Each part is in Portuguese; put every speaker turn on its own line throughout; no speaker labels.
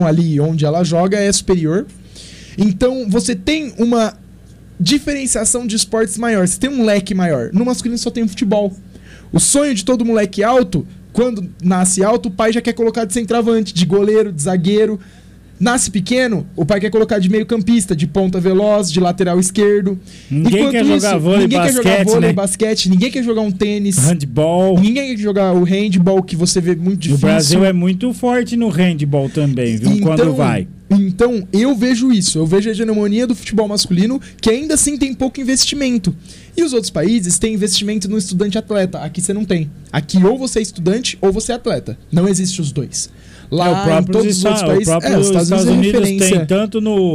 ali onde ela joga é superior. Então você tem uma diferenciação de esportes maior, você tem um leque maior. No masculino só tem o futebol. O sonho de todo moleque alto, quando nasce alto, o pai já quer colocar de centroavante, de goleiro, de zagueiro. Nasce pequeno, o pai quer colocar de meio campista, de ponta veloz, de lateral esquerdo.
Ninguém quer jogar vôlei,
ninguém
basquete,
quer jogar vôlei,
né?
basquete, ninguém quer jogar um tênis,
handball.
Ninguém quer jogar o handball, que você vê muito difícil.
O Brasil é muito forte no handball também, viu?
Então,
quando vai.
Então, eu vejo isso. Eu vejo a hegemonia do futebol masculino, que ainda assim tem pouco investimento. E os outros países têm investimento no estudante atleta. Aqui você não tem. Aqui ou você é estudante ou você é atleta. Não existe os dois. Lá em todos os outros países,
os Estados Unidos
referência.
Tem tanto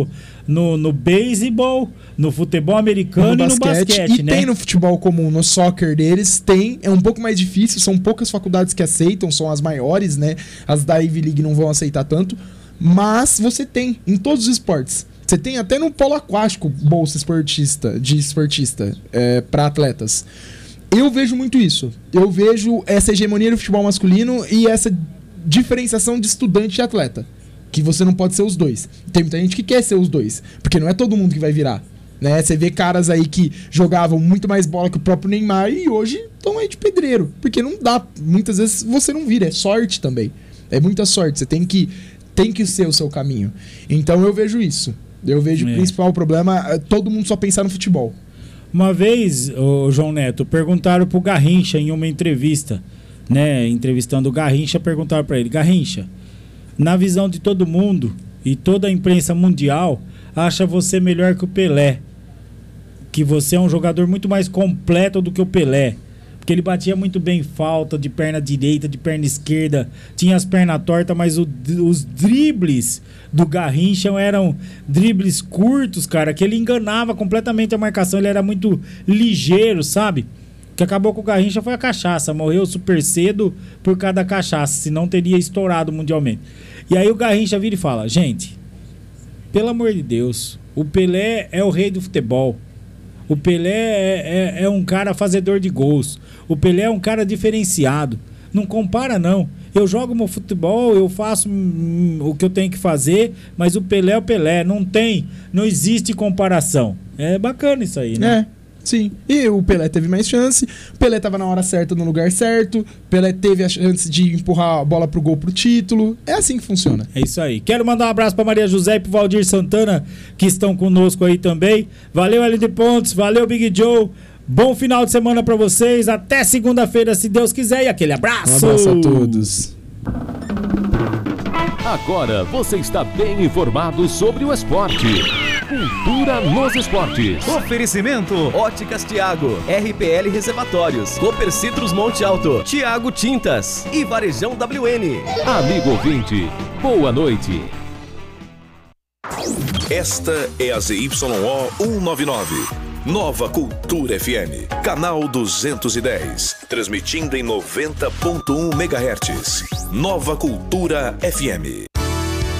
no beisebol, no futebol americano e no basquete,
e
né?
tem no futebol comum, no soccer deles, tem. É um pouco mais difícil, são poucas faculdades que aceitam, são as maiores, né? As da Ivy League não vão aceitar tanto. Mas você tem em todos os esportes. Você tem até no polo aquático bolsa de esportista para atletas. Eu vejo muito isso. Eu vejo essa hegemonia do futebol masculino e essa diferenciação de estudante e atleta. Que você não pode ser os dois. Tem muita gente que quer ser os dois. Porque não é todo mundo que vai virar. Né? Você vê caras aí que jogavam muito mais bola que o próprio Neymar e hoje estão aí de pedreiro. Porque não dá. Muitas vezes você não vira. É sorte também. É muita sorte. Você tem que ser o seu caminho. Então eu vejo isso. Eu vejo o principal problema, todo mundo só pensar no futebol.
Uma vez, João Neto, perguntaram pro Garrincha em uma entrevista, né? Entrevistando o Garrincha, perguntaram para ele: Garrincha, na visão de todo mundo e toda a imprensa mundial, acha você melhor que o Pelé. Que você é um jogador muito mais completo do que o Pelé. Porque ele batia muito bem falta, de perna direita, de perna esquerda, tinha as pernas tortas, mas os dribles do Garrincha eram dribles curtos, cara, que ele enganava completamente a marcação, ele era muito ligeiro, sabe? O que acabou com o Garrincha foi a cachaça, morreu super cedo por causa da cachaça, senão teria estourado mundialmente. E aí o Garrincha vira e fala: gente, pelo amor de Deus, o Pelé é o rei do futebol. O Pelé é um cara fazedor de gols. O Pelé é um cara diferenciado. Não compara, não. Eu jogo meu futebol, eu faço o que eu tenho que fazer, mas o Pelé é o Pelé. Não existe comparação. É bacana isso aí, né?
Sim. E o Pelé teve mais chance. O Pelé tava na hora certa, no lugar certo. O Pelé teve a chance de empurrar a bola pro gol, pro título. É assim que funciona.
É isso aí. Quero mandar um abraço pra Maria José e pro Valdir Santana, que estão conosco aí também. Valeu, LD Pontes. Valeu, Big Joe. Bom final de semana pra vocês. Até segunda-feira, se Deus quiser. E aquele abraço.
Um abraço a todos.
Agora você está bem informado sobre o esporte. Cultura nos esportes.
Oferecimento: Óticas Tiago, RPL Reservatórios, Cooper Citrus Monte Alto, Tiago Tintas e Varejão WN.
Amigo ouvinte, boa noite.
Esta é a ZYO 199. Nova Cultura FM, canal 210, transmitindo em 90.1 MHz. Nova Cultura FM.